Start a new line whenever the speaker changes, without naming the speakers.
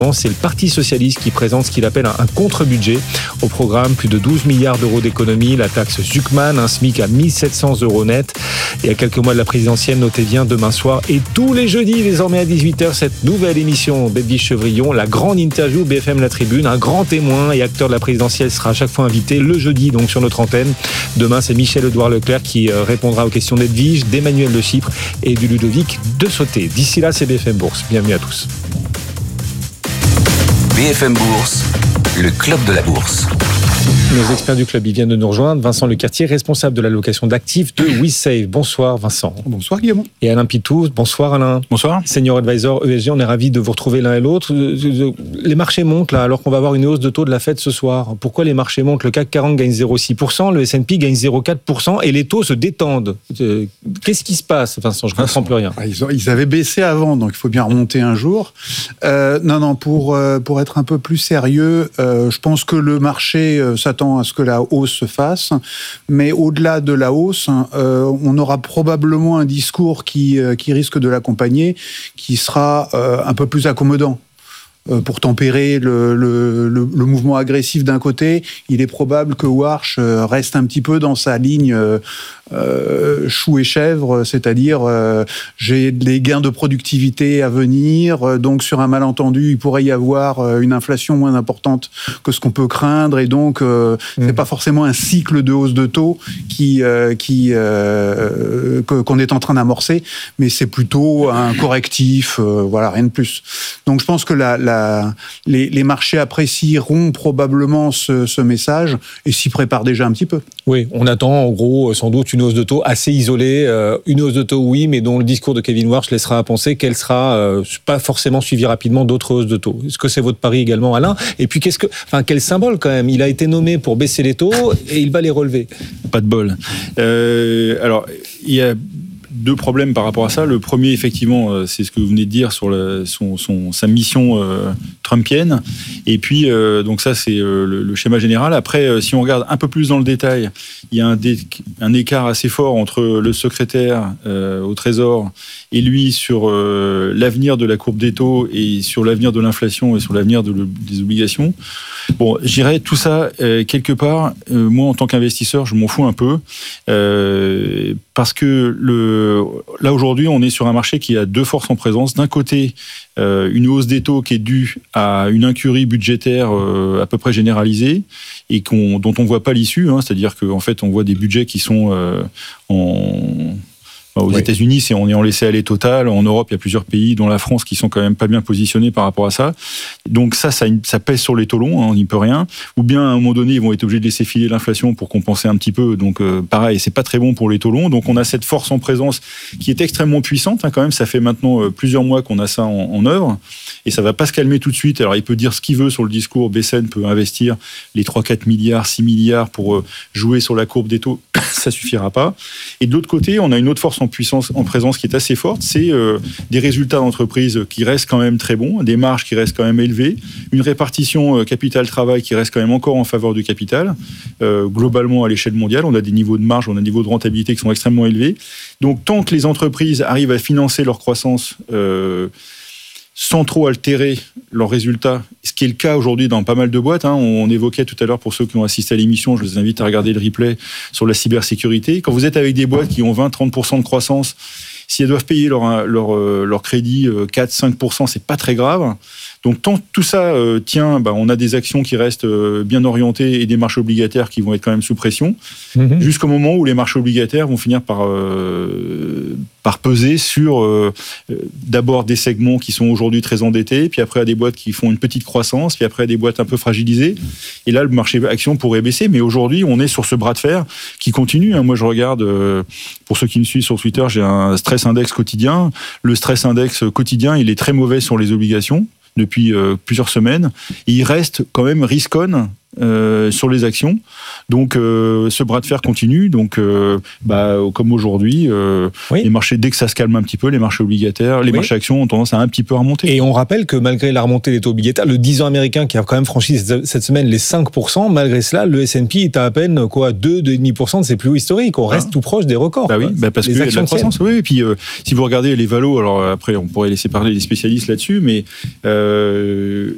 C'est le Parti socialiste qui présente ce qu'il appelle un contre-budget. Au programme, plus de 12 milliards d'euros d'économies, la taxe Zuckman, un SMIC à 1 700 € net. Et à quelques mois de la présidentielle, notez bien, demain soir et tous les jeudis, désormais à 18h, cette nouvelle émission d'Edwige Chevrillon, la grande interview BFM La Tribune. Un grand témoin et acteur de la présidentielle sera à chaque fois invité le jeudi, donc sur notre antenne. Demain, c'est Michel-Édouard Leclerc qui répondra aux questions d'Edwige, d'Emmanuel de Chypre et du Ludovic de Sauté. D'ici là, c'est BFM Bourse. Bienvenue à tous.
BFM Bourse, le club de la bourse.
Nos experts du club, ils viennent de nous rejoindre. Vincent Lecartier, responsable de l'allocation d'actifs de WeSave. Bonsoir Vincent.
Bonsoir Guillaume.
Et Alain Pitous. Bonsoir Alain.
Bonsoir.
Senior Advisor ESG, on est ravis de vous retrouver l'un et l'autre. Les marchés montent là, alors qu'on va avoir une hausse de taux de la Fed ce soir. Pourquoi les marchés montent ? Le CAC 40 gagne 0,6%, le S&P gagne 0,4% et les taux se détendent. Qu'est-ce qui se passe, Vincent ? Je ne comprends plus rien.
Ils avaient baissé avant, donc il faut bien remonter un jour. Pour être un peu plus sérieux, je pense que le marché s'attend à ce que la hausse se fasse, mais au-delà de la hausse, on aura probablement un discours qui risque de l'accompagner, qui sera un peu plus accommodant. Pour tempérer le mouvement agressif d'un côté, il est probable que Warsh reste un petit peu dans sa ligne chou et chèvre, c'est-à-dire j'ai des gains de productivité à venir, donc sur un malentendu, il pourrait y avoir une inflation moins importante que ce qu'on peut craindre, et donc c'est pas forcément un cycle de hausse de taux qu'on est en train d'amorcer, mais c'est plutôt un correctif, rien de plus. Donc je pense que les marchés apprécieront probablement ce message et s'y préparent déjà un petit peu.
Oui, on attend en gros sans doute une hausse de taux assez isolée, une hausse de taux oui, mais dont le discours de Kevin Warsh laissera à penser qu'elle sera pas forcément suivie rapidement d'autres hausses de taux. Est-ce que c'est votre pari également, Alain ? Et puis quel symbole quand même ? Il a été nommé pour baisser les taux et il va les relever.
Pas de bol. Alors, il y a deux problèmes par rapport à ça. Le premier, effectivement, c'est ce que vous venez de dire sur sa mission trumpienne. Et puis, donc ça, c'est le schéma général. Après, si on regarde un peu plus dans le détail, il y a un écart assez fort entre le secrétaire au Trésor et lui sur l'avenir de la courbe des taux et sur l'avenir de l'inflation et sur l'avenir des obligations. Bon, je dirais tout ça, quelque part, moi, en tant qu'investisseur, je m'en fous un peu. Parce que là, aujourd'hui, on est sur un marché qui a deux forces en présence. D'un côté, une hausse des taux qui est due à une incurie budgétaire à peu près généralisée et dont on ne voit pas l'issue. C'est-à-dire qu'en fait, on voit des budgets qui sont aux États-Unis, on est en laisser-aller total. En Europe, il y a plusieurs pays, dont la France, qui sont quand même pas bien positionnés par rapport à ça. Donc ça pèse sur les taux longs, on n'y peut rien. Ou bien, à un moment donné, ils vont être obligés de laisser filer l'inflation pour compenser un petit peu. Donc pareil, c'est pas très bon pour les taux longs. Donc on a cette force en présence qui est extrêmement puissante. Quand même, ça fait maintenant plusieurs mois qu'on a ça en œuvre. Et ça va pas se calmer tout de suite. Alors il peut dire ce qu'il veut sur le discours. BCN peut investir les 3-4 milliards, 6 milliards pour jouer sur la courbe des taux. Ça suffira pas. Et de l'autre côté, on a une autre force en présence qui est assez forte, c'est des résultats d'entreprise qui restent quand même très bons, des marges qui restent quand même élevées, une répartition capital-travail qui reste quand même encore en faveur du capital. Globalement, à l'échelle mondiale, on a des niveaux de marge, on a des niveaux de rentabilité qui sont extrêmement élevés. Donc, tant que les entreprises arrivent à financer leur croissance sans trop altérer leurs résultats, ce qui est le cas aujourd'hui dans pas mal de boîtes. On évoquait tout à l'heure, pour ceux qui ont assisté à l'émission, je les invite à regarder le replay sur la cybersécurité. Quand vous êtes avec des boîtes qui ont 20-30% de croissance, si elles doivent payer leur crédit 4-5%, c'est pas très grave. Donc tant que tout ça tient, on a des actions qui restent bien orientées et des marchés obligataires qui vont être quand même sous pression, jusqu'au moment où les marchés obligataires vont finir par peser sur d'abord des segments qui sont aujourd'hui très endettés, puis après à des boîtes qui font une petite croissance, puis après à des boîtes un peu fragilisées. Et là, le marché action pourrait baisser. Mais aujourd'hui, on est sur ce bras de fer qui continue. Moi, je regarde, pour ceux qui me suivent sur Twitter, j'ai un stress index quotidien. Le stress index quotidien, il est très mauvais sur les obligations depuis plusieurs semaines. Et il reste quand même risk-on sur les actions. Donc, ce bras de fer continue. Donc, comme aujourd'hui, les marchés, dès que ça se calme un petit peu, les marchés obligataires, les marchés actions ont tendance à un petit peu remonter.
Et on rappelle que malgré la remontée des taux obligataires, le 10 ans américain qui a quand même franchi cette semaine les 5%, malgré cela, le S&P est à peine 2,5% de ses plus hauts historiques. On reste tout proche des records.
Parce qu'il y a de la croissance. Oui, et puis, si vous regardez les valos, alors après, on pourrait laisser parler les spécialistes là-dessus, mais